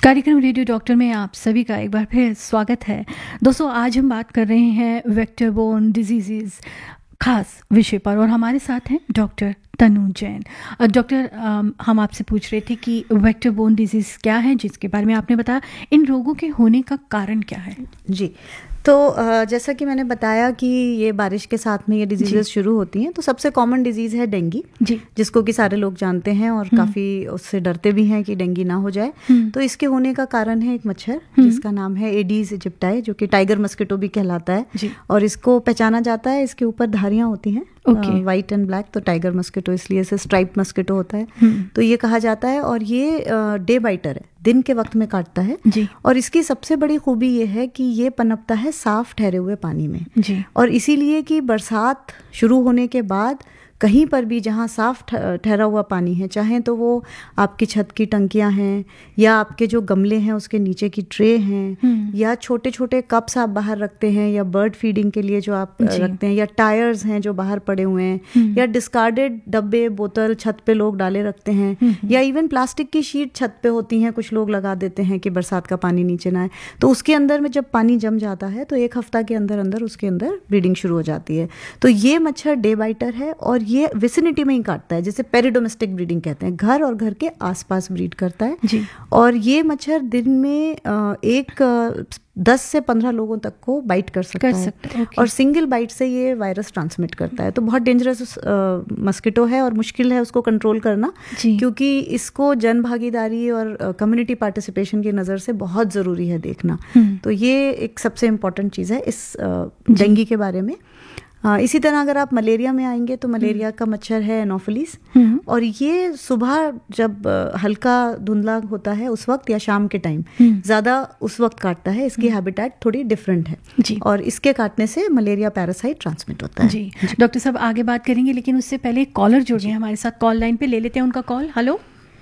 कार्यक्रम radio doctor में आप सभी का एक बार फिर स्वागत है। दोस्तों, आज हम बात कर रहे हैं वेक्टर बोर्न डिजीज़ खास विषय पर और हमारे साथ हैं डॉक्टर तनु जैन। डॉक्टर, हम आपसे पूछ रहे थे कि वेक्टर बोर्न डिजीज़ क्या है, जिसके बारे में आपने बताया। इन रोगों के होने का कारण क्या है? जी, तो जैसा कि मैंने बताया कि ये बारिश के साथ में ये डिजीज़ेस शुरू होती हैं। तो सबसे कॉमन डिजीज़ है डेंगू जी, जिसको कि सारे लोग जानते हैं और काफ़ी उससे डरते भी हैं कि डेंगू ना हो जाए। तो इसके होने का कारण है एक मच्छर जिसका नाम है एडीज इजिप्टाई, जो कि टाइगर मस्किटो भी कहलाता है। और इसको पहचाना जाता है, इसके ऊपर धारियाँ होती हैं वाइट एंड ब्लैक, तो टाइगर मस्किटो इसलिए इसे स्ट्राइप मस्किटो होता है। तो ये कहा जाता है और ये डे बाइटर है, दिन के वक्त में काटता है जी। और इसकी सबसे बड़ी खूबी ये है कि ये पनपता है साफ ठहरे हुए पानी में जी। और इसीलिए कि बरसात शुरू होने के बाद कहीं पर भी जहाँ साफ ठहरा हुआ पानी है, चाहे तो वो आपकी छत की टंकियाँ हैं या आपके जो गमले हैं उसके नीचे की ट्रे हैं या छोटे छोटे कप्स आप बाहर रखते हैं या बर्ड फीडिंग के लिए जो आप रखते हैं, या टायर्स हैं जो बाहर पड़े हुए हैं, या डिस्कार्डेड डब्बे बोतल छत पे लोग डाले रखते हैं, या इवन प्लास्टिक की शीट छत पे होती हैं, कुछ लोग लगा देते हैं कि बरसात का पानी नीचे ना आए। तो उसके अंदर में जब पानी जम जाता है तो एक हफ्ता के अंदर अंदर उसके अंदर ब्रीडिंग शुरू हो जाती है। तो ये मच्छर डे बाइटर है और ये विसिनिटी में ही काटता है, जैसे पेरिडोमेस्टिक ब्रीडिंग कहते हैं, घर और घर के आसपास ब्रीड करता है जी। और ये मच्छर दिन में 10 से 15 लोगों तक को बाइट कर सकता है और सिंगल बाइट से ये वायरस ट्रांसमिट करता है। तो बहुत डेंजरस मस्किटो है और मुश्किल है उसको कंट्रोल करना, क्योंकि इसको जन भागीदारी और कम्युनिटी पार्टिसिपेशन की नज़र से बहुत ज़रूरी है देखना। तो ये एक सबसे इम्पॉर्टेंट चीज़ है इस डेंगू के बारे में। इसी तरह अगर आप मलेरिया में आएंगे तो मलेरिया का मच्छर है एनोफिलीज, और ये सुबह जब हल्का धुंधला होता है उस वक्त या शाम के टाइम ज़्यादा उस वक्त काटता है। इसकी हैबिटेट थोड़ी डिफरेंट है जी। और इसके काटने से मलेरिया पैरासाइट ट्रांसमिट होता है जी। डॉक्टर साहब आगे बात करेंगे, लेकिन उससे पहले एक कॉलर जुड़ गए हमारे साथ कॉल लाइन पे, ले लेते हैं उनका कॉल। हेलो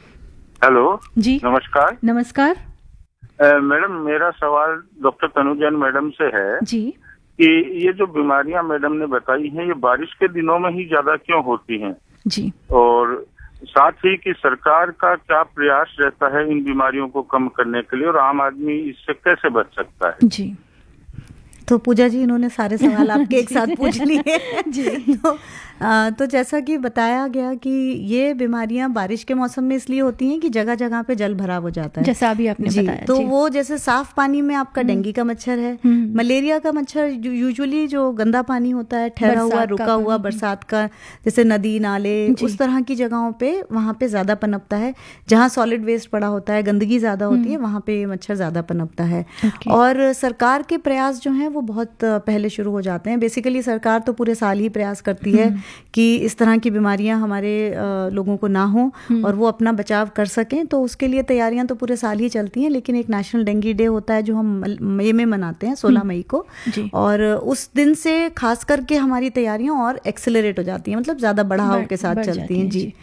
जी, नमस्कार। नमस्कार मैडम, मेरा सवाल डॉक्टर तनु जैन मैडम से है जी कि ये जो बीमारियां मैडम ने बताई हैं ये बारिश के दिनों में ही ज्यादा क्यों होती हैं जी, और साथ ही कि सरकार का क्या प्रयास रहता है इन बीमारियों को कम करने के लिए और आम आदमी इससे कैसे बच सकता है? जी, तो पूजा जी, इन्होंने सारे सवाल आपके एक साथ पूछ लिए जी। तो जैसा कि बताया गया कि ये बीमारियां बारिश के मौसम में इसलिए होती हैं कि जगह जगह पे जल भराव हो जाता है, जैसा अभी आपने बताया। तो वो जैसे साफ पानी में आपका डेंगू का मच्छर है, मलेरिया का मच्छर यूजुअली जो गंदा पानी होता है, ठहरा हुआ रुका हुआ बरसात का, जैसे नदी नाले उस तरह की जगहों पे वहाँ पे ज्यादा पनपता है। जहाँ सॉलिड वेस्ट पड़ा होता है, गंदगी ज्यादा होती है, वहाँ पे मच्छर ज्यादा पनपता है। और सरकार के प्रयास जो हैं वो बहुत पहले शुरू हो जाते हैं। बेसिकली सरकार तो पूरे साल ही प्रयास करती है कि इस तरह की बीमारियां हमारे लोगों को ना हो और वो अपना बचाव कर सकें। तो उसके लिए तैयारियां तो पूरे साल ही चलती हैं, लेकिन एक नेशनल डेंगू डे होता है जो हम मई में मनाते हैं, 16 मई को, और उस दिन से खास करके हमारी तैयारियां और एक्सेलरेट हो जाती हैं, मतलब ज़्यादा बढ़ाव के साथ चलती हैं जी।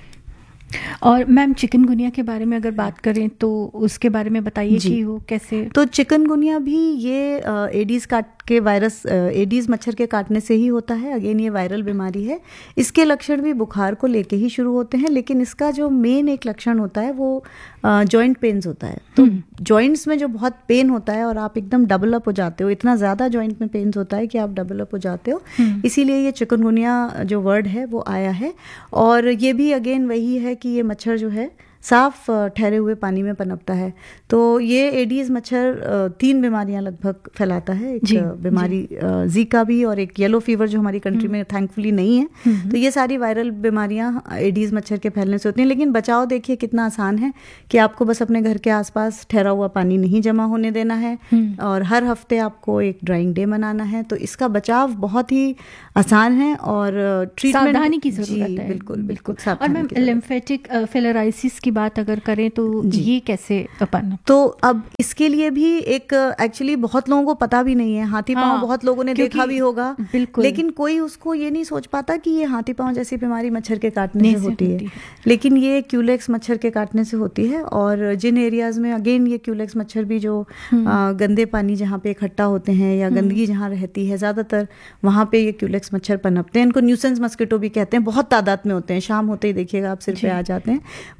और मैम, चिकनगुनिया के बारे में अगर बात करें तो उसके बारे में बताइए कि वो कैसे। तो चिकनगुनिया भी ये एडीज के वायरस, एडीज मच्छर के काटने से ही होता है। अगेन ये वायरल बीमारी है। इसके लक्षण भी बुखार को लेके ही शुरू होते हैं, लेकिन इसका जो मेन एक लक्षण होता है वो जॉइंट पेन्स होता है। तो जॉइंट्स में जो बहुत पेन होता है और आप एकदम डबल अप हो जाते हो, इतना ज़्यादा जॉइंट में पेन्स होता है कि आप डबल अप हो जाते हो, इसीलिए ये चिकनगुनिया जो वर्ड है वो आया है। और ये भी अगेन वही है कि ये मच्छर जो है साफ ठहरे हुए पानी में पनपता है। तो ये एडीज मच्छर 3 बीमारियां लगभग फैलाता है। एक बीमारी जीका भी और एक येलो फीवर जो हमारी कंट्री में थैंकफुली नहीं है। तो ये सारी वायरल बीमारियां एडीज मच्छर के फैलने से होती हैं। लेकिन बचाव देखिए कितना आसान है कि आपको बस अपने घर के आसपास ठहरा हुआ पानी नहीं जमा होने देना है और हर हफ्ते आपको एक ड्राइंग डे मनाना है। तो इसका बचाव बहुत ही आसान है और ट्रीटमेंट सावधानी की जरूरत है। बिल्कुल बिल्कुल। और मैम, लिम्फेटिक फिलराइसिस की बात अगर करें तो ये कैसे अपन? तो अब इसके लिए भी एक एक्चुअली बहुत लोगों को पता भी नहीं है। हाथी पांव बहुत लोगों ने देखा भी होगा, लेकिन कोई उसको ये नहीं सोच पाता कि ये हाथी पांव जैसी बीमारी मच्छर के काटने से होती है। लेकिन ये क्यूलेक्स मच्छर के काटने से होती है। और जिन एरियाज में अगेन ये क्यूलेक्स मच्छर भी जो गंदे पानी जहाँ पे इकट्ठा होते हैं या गंदगी जहाँ रहती है ज्यादातर, वहाँ पे ये क्यूलेक्स मच्छर पनपते हैं। इनको न्यूसेंस मस्किटो भी कहते हैं। बहुत तादाद में होते हैं, शाम होते ही देखिएगा आप सिर पे आ जाते हैं। बट इनके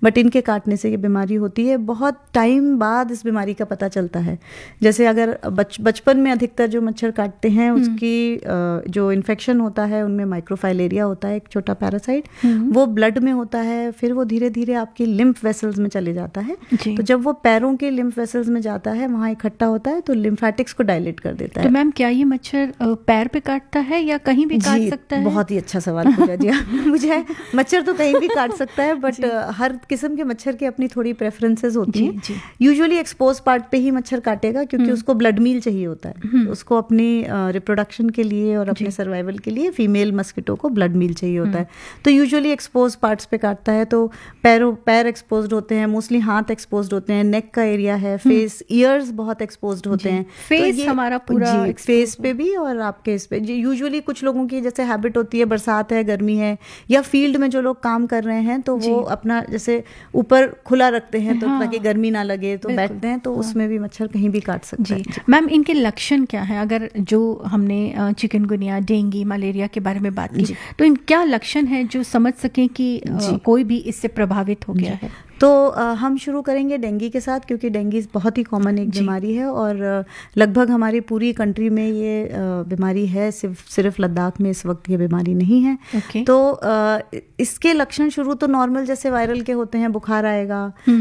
काटने से ये बीमारी होती है। बहुत टाइम बाद इस बीमारी का पता चलता है। जैसे अगर बचपन में अधिकतर जो मच्छर काटते हैं उसकी जो इन्फेक्शन होता है उनमें माइक्रोफाइलेरिया होता है, एक छोटा पैरासाइट, वो ब्लड में होता है, फिर वो धीरे धीरे आपकी लिम्फ वेसल्स में चले जाता है। तो जब वो पैरों के लिम्फ वेसल्स में जाता है, वहाँ इकट्ठा होता है, तो लिम्फेटिक्स को डायलेट कर देता है। तो मैम क्या ये मच्छर पैर पे काटता है या कहीं भी काट सकता है? बहुत ही अच्छा सवाल पूछा जी मुझे। मच्छर तो कहीं भी काट सकता है, बट हर किस्म के मच्छर की अपनी थोड़ी प्रेफरेंसेस होती हैं। यूजुअली एक्सपोज पार्ट पे ही मच्छर काटेगा, क्योंकि उसको ब्लड मील चाहिए होता है। उसको अपनी रिप्रोडक्शन के लिए और अपने सर्वाइवल के लिए फीमेल मस्किटो को ब्लड मील चाहिए होता है। तो यूजुअली एक्सपोज पार्ट्स पे काटता है। तो पैर एक्सपोज होते हैं, मोस्टली हाथ एक्सपोज होते हैं, नेक का एरिया है, फेस, ईयर्स बहुत एक्सपोज होते हैं। फेस तो हमारा पूरा फेस पे भी और आपके इस पे। यूजुअली कुछ लोगों की जैसे हैबिट होती है, बरसात है, गर्मी है, या फील्ड में जो लोग काम कर रहे हैं तो वो अपना जैसे ऊपर खुला रखते हैं तो ताकि गर्मी ना लगे, तो बैठते हैं, तो उसमें भी मच्छर कहीं भी काट सकते हैं। मैम इनके लक्षण क्या है? अगर जो हमने चिकनगुनिया, डेंगू, मलेरिया के बारे में बात की, तो इन क्या लक्षण है जो समझ सकें कि कोई भी इससे प्रभावित हो गया है? तो हम शुरू करेंगे डेंगू के साथ, क्योंकि डेंगू बहुत ही कॉमन एक बीमारी है और लगभग हमारी पूरी कंट्री में ये बीमारी है, सिर्फ लद्दाख में इस वक्त ये बीमारी नहीं है। तो इसके लक्षण शुरू तो नॉर्मल जैसे वायरल के होते हैं, बुखार आएगा,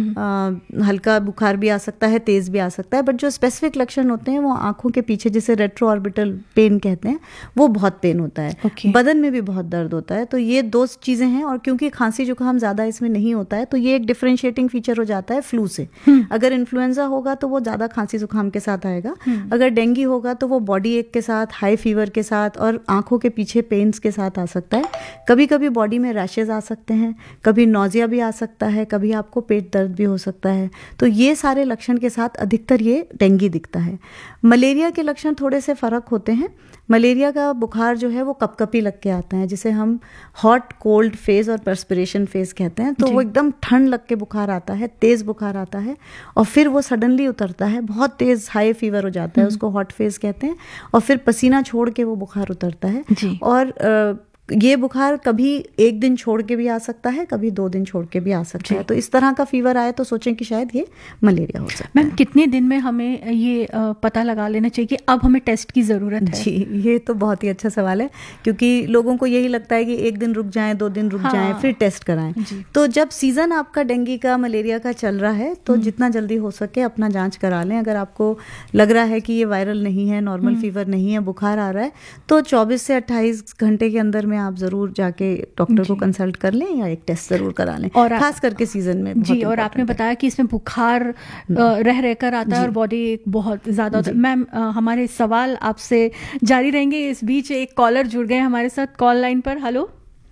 हल्का बुखार भी आ सकता है, तेज भी आ सकता है, बट जो स्पेसिफिक लक्षण होते हैं वो आंखों के पीछे, जिसे रेट्रो ऑर्बिटल पेन कहते हैं, वो बहुत पेन होता है। बदन में भी बहुत दर्द होता है। तो ये दो चीजें हैं, और क्योंकि खांसी जुकाम ज्यादा इसमें नहीं होता है, तो ये एक डिफरेंशिएटिंग फीचर हो जाता है फ्लू से। अगर इन्फ्लुएंजा होगा तो वो ज्यादा खांसी जुकाम के साथ आएगा, अगर डेंगू होगा तो वो बॉडी एक के साथ, हाई फीवर के साथ और आंखों के पीछे पेन्स के साथ आ सकता है। कभी कभी बॉडी में रैशेज आ सकते हैं, कभी नौजिया भी आ सकता है, कभी आपको पेट दर्द भी हो सकता है। तो ये सारे लक्षण के साथ अधिकतर ये डेंगू दिखता है। मलेरिया के लक्षण थोड़े से फर्क होते हैं। मलेरिया का बुखार जो है वो कपकपी लग के आता है, जिसे हम हॉट कोल्ड फेज और पर्सपिरेशन फेज कहते हैं। तो वो एकदम ठंड लग के बुखार आता है, तेज बुखार आता है, और फिर वो सडनली उतरता है, बहुत तेज हाई फीवर हो जाता है, उसको हॉट फेज कहते हैं, और फिर पसीना छोड़ के वो बुखार उतरता है। और ये बुखार कभी एक दिन छोड़ के भी आ सकता है, कभी 2 दिन छोड़ के भी आ सकता है। तो इस तरह का फीवर आए तो सोचें कि शायद ये मलेरिया हो सकता है। मैम कितने दिन में हमें ये पता लगा लेना चाहिए कि अब हमें टेस्ट की ज़रूरत है? जी, ये तो बहुत ही अच्छा सवाल है, क्योंकि लोगों को यही लगता है कि एक दिन रुक जाएं, 2 दिन रुक जाएं, फिर टेस्ट कराएं। तो जब सीजन आपका डेंगू का, मलेरिया का चल रहा है, तो जितना जल्दी हो सके अपना जाँच करा लें। अगर आपको लग रहा है कि ये वायरल नहीं है, नॉर्मल फीवर नहीं है, बुखार आ रहा है, तो 24 से 28 घंटे के अंदर आप जरूर जाके डॉक्टर को कंसल्ट कर लें या एक टेस्ट जरूर करा लें, और खास करके सीजन में। जी, और आपने बताया कि इसमें बुखार रह रहकर आता है और बॉडी बहुत ज्यादा होता है। मैम हमारे सवाल आपसे जारी रहेंगे, इस बीच एक कॉलर जुड़ गए हमारे साथ कॉल लाइन पर। हेलो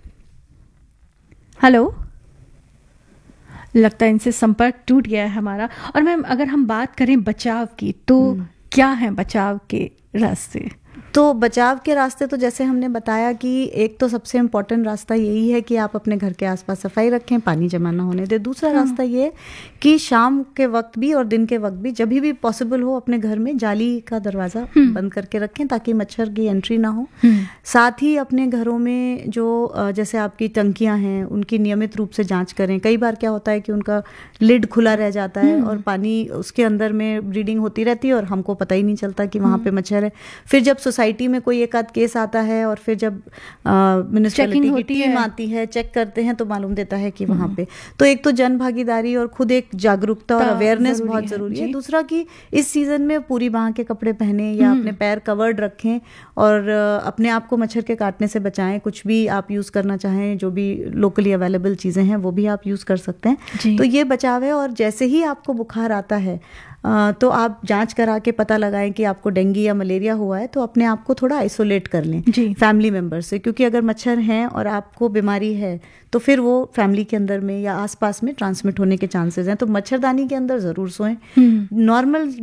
हेलो, लगता है इनसे संपर्क टूट गया है हमारा। और मैम अगर हम बात करें बचाव की, तो क्या है बचाव के रास्ते? तो बचाव के रास्ते तो जैसे हमने बताया कि एक तो सबसे इम्पॉर्टेंट रास्ता यही है कि आप अपने घर के आसपास सफाई रखें, पानी जमा ना होने दें। दूसरा रास्ता ये है कि शाम के वक्त भी और दिन के वक्त भी जब भी पॉसिबल हो अपने घर में जाली का दरवाज़ा बंद करके रखें, ताकि मच्छर की एंट्री ना हो। साथ ही अपने घरों में जो जैसे आपकी टंकियां हैं उनकी नियमित रूप से जांच करें। कई बार क्या होता है कि उनका लिड खुला रह जाता है और पानी उसके अंदर में ब्रीडिंग होती रहती है और हमको पता ही नहीं चलता कि वहाँ पे मच्छर है। फिर जब सोसाइटी में कोई एक आध केस आता है और फिर जब म्युनिसिपैलिटी की टीम आती है, चेक करते हैं, तो मालूम देता है कि वहाँ पे। तो एक तो जन भागीदारी और खुद एक जागरूकता और अवेयरनेस बहुत जरूरी है। दूसरा कि इस सीजन में पूरी बांह के कपड़े पहने या अपने पैर कवर्ड रखें और अपने आप को मच्छर के काटने से बचाएं। कुछ भी आप यूज करना चाहें, जो भी लोकली अवेलेबल चीजें हैं वो भी आप यूज कर सकते हैं। तो ये बचाव है। और जैसे ही आपको बुखार आता है तो आप जांच करा के पता लगाएं कि आपको डेंगू या मलेरिया हुआ है, तो अपने आप को थोड़ा आइसोलेट कर लें फैमिली मेंबर से, क्योंकि अगर मच्छर हैं और आपको बीमारी है तो फिर वो फैमिली के अंदर में या आसपास में ट्रांसमिट होने के चांसेस हैं। तो मच्छरदानी के अंदर जरूर सोएं। नॉर्मल